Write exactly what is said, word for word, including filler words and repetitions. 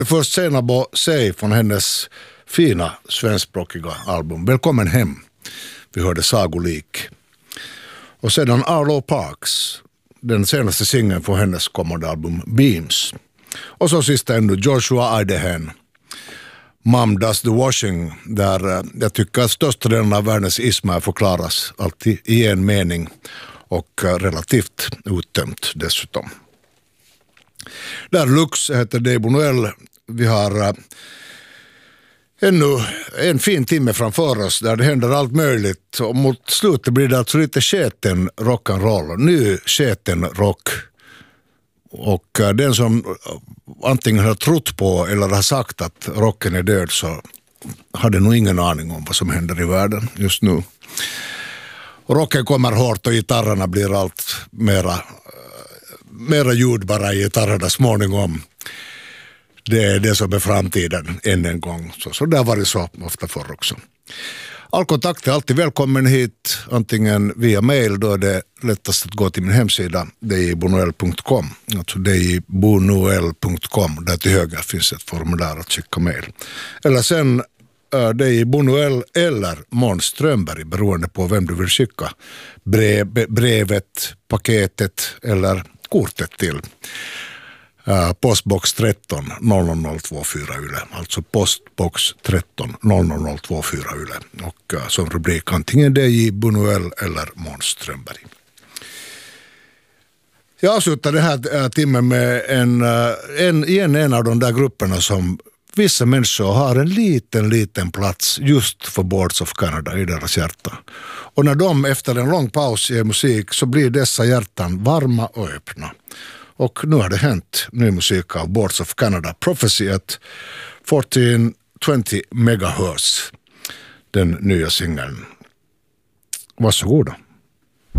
Först Seinabo Sei från hennes fina svenskspråkiga album. Välkommen hem. Vi hörde Sagolik. Och sedan Arlo Parks, den senaste singeln från hennes kommande album Beams. Och så sista ännu Joshua Idehen, Mom Does the Washing, där jag tycker att största delen av världens ismer förklaras alltid i en mening och relativt uttömt dessutom. Där Lux heter Dave Buñuel. Vi har uh, ännu en fin timme framför oss där det händer allt möjligt. Och mot slutet blir det alltså lite sketen rock'n'roll. Nu sketen rock. Och uh, den som uh, antingen har trott på eller har sagt att rocken är död så hade nog ingen aning om vad som händer i världen just nu. Och rocken kommer hårt och gitarrerna blir allt mera mera ljud bara i gitarrerna småningom. Det är det som är framtiden än en gång. Så, så det har varit så ofta förr också. All kontakt är alltid välkommen hit, antingen via mail, då är det lättast att gå till min hemsida d j bunuel punkt com, alltså d j bunuel punkt com, där till höger finns ett formulär att skicka mail. Eller sen D J Bunuel eller Måns Strömberg, beroende på vem du vill skicka brev, brevet, paketet eller kortet till. Uh, postbox tretton noll noll noll två fyra Yle, alltså postbox tretton noll noll noll två fyra Yle, och uh, som rubrik antingen D J Bunuel eller Måns Strömberg. Jag avslutar den här uh, timmen med en, uh, en, igen en av de där grupperna som vissa människor har en liten, liten plats just för Boards of Canada i deras hjärta. Och när de efter en lång paus ger musik så blir dessa hjärtan varma och öppna. Och nu har det hänt ny musik av Boards of Canada, Prophecy at fjorton tjugo megahertz, den nya singeln. Varsågoda.